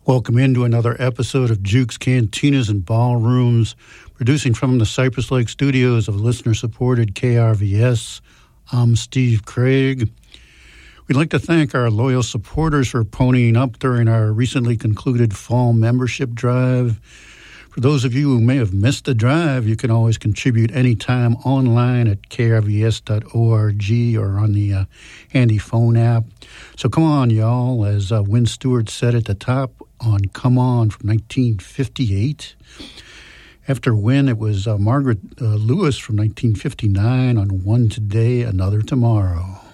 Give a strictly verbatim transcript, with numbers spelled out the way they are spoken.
Welcome into another episode of Jukes, Cantinas, and Ballrooms, producing from the Cypress Lake studios of listener-supported K R V S. I'm Steve Craig. We'd like to thank our loyal supporters for ponying up during our recently concluded fall membership drive. For those of you who may have missed the drive, you can always contribute anytime online at k r v s dot org or on the uh, handy phone app. So come on, y'all, as uh, Win Stewart said at the top on Come On from nineteen fifty-eight. After Win, it was uh, Margaret uh, Lewis from nineteen fifty-nine on One Today, Another Tomorrow.